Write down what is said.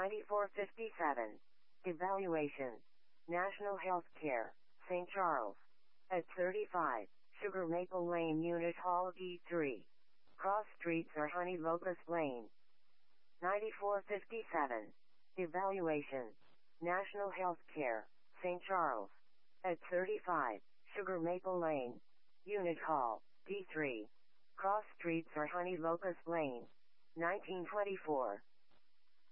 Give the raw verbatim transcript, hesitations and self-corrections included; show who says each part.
Speaker 1: ninety-four fifty-seven. Evaluation. National Health Care, Saint Charles. At thirty-five, Sugar Maple Lane Unit Hall D three. Cross streets are Honey Locust Lane. ninety-four fifty-seven. Evaluation. National Health Care, Saint Charles. At thirty-five, Sugar Maple Lane, Unit Hall, D three. Cross streets are Honey Locust Lane. nineteen twenty-four.